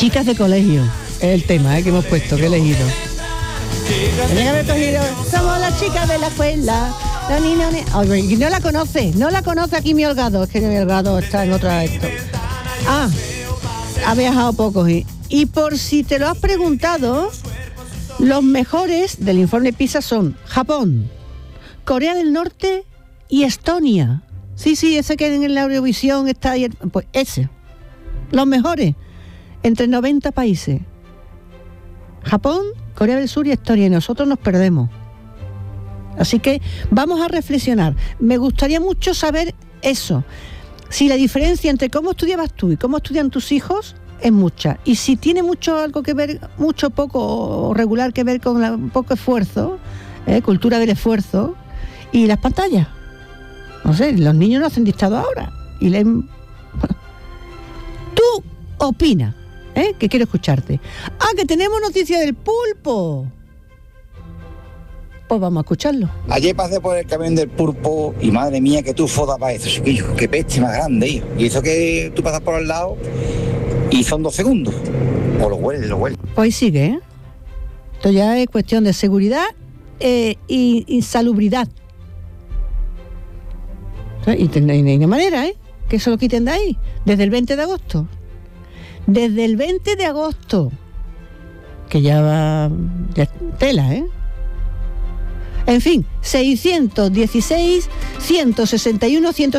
Chicas de colegio, es el tema que hemos puesto, que he elegido. Tenía que haber cogido, somos las chicas de la escuela. Y no la conoce aquí mi Holgado, es que mi Holgado está en otra esto. Ha viajado poco. Y por si te lo has preguntado, los mejores del informe PISA son Japón, Corea del Norte y Estonia. Sí, ese que en la Eurovisión está ahí, pues ese. Los mejores, entre 90 países. Japón, Corea del Sur y Estonia, y nosotros nos perdemos. Así que vamos a reflexionar. Me gustaría mucho saber eso. Si la diferencia entre cómo estudiabas tú y cómo estudian tus hijos es mucha. Y si tiene algo que ver, mucho, poco o regular que ver con poco esfuerzo, cultura del esfuerzo, y las pantallas. No sé, los niños no hacen dictado ahora. Y leen. Tú opina, que quiero escucharte. Que tenemos noticia del pulpo. Pues vamos a escucharlo. Ayer pasé por el camión del pulpo y madre mía, que tú foda para eso, chiquillo, qué peste más grande, hijo. Y eso que tú pasas por al lado y son 2 segundos. O lo hueles. Pues sigue, Esto ya es cuestión de seguridad e insalubridad. Y no hay manera, que eso lo quiten de ahí. Desde el 20 de agosto. Desde el 20 de agosto. Que ya tela, En fin, 616, 161, 161.